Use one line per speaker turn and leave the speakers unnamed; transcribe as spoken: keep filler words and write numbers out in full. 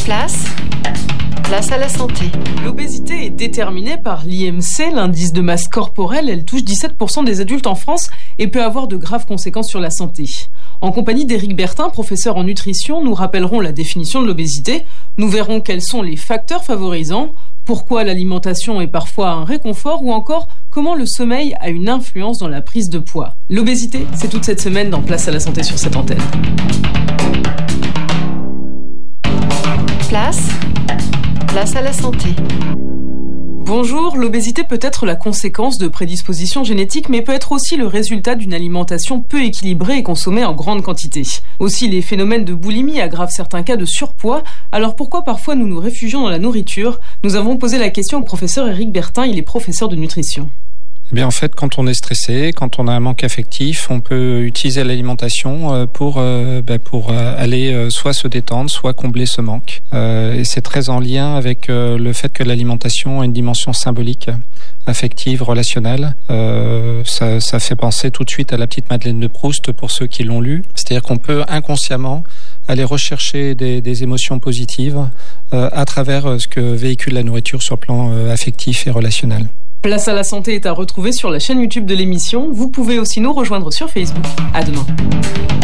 Place, place à la santé.
L'obésité est déterminée par l'I M C, l'indice de masse corporelle. Elle touche dix-sept pour cent des adultes en France et peut avoir de graves conséquences sur la santé. En compagnie d'Éric Bertin, professeur en nutrition, nous rappellerons la définition de l'obésité. Nous verrons quels sont les facteurs favorisants, pourquoi l'alimentation est parfois un réconfort ou encore comment le sommeil a une influence dans la prise de poids. L'obésité, c'est toute cette semaine dans Place à la santé sur cette antenne.
Place, place à la santé.
Bonjour, l'obésité peut être la conséquence de prédispositions génétiques, mais peut être aussi le résultat d'une alimentation peu équilibrée et consommée en grande quantité. Aussi, les phénomènes de boulimie aggravent certains cas de surpoids. Alors pourquoi parfois nous nous réfugions dans la nourriture ? Nous avons posé la question au professeur Éric Bertin, il est professeur de nutrition.
Eh bien, en fait, quand on est stressé, quand on a un manque affectif, on peut utiliser l'alimentation pour pour aller soit se détendre, soit combler ce manque. Et c'est très en lien avec le fait que l'alimentation a une dimension symbolique, affective, relationnelle. Ça, ça fait penser tout de suite à la petite Madeleine de Proust pour ceux qui l'ont lu. C'est-à-dire qu'on peut inconsciemment aller rechercher des, des émotions positives à travers ce que véhicule la nourriture sur le plan affectif et relationnel.
Place à la santé est à retrouver sur la chaîne YouTube de l'émission. Vous pouvez aussi nous rejoindre sur Facebook. À demain.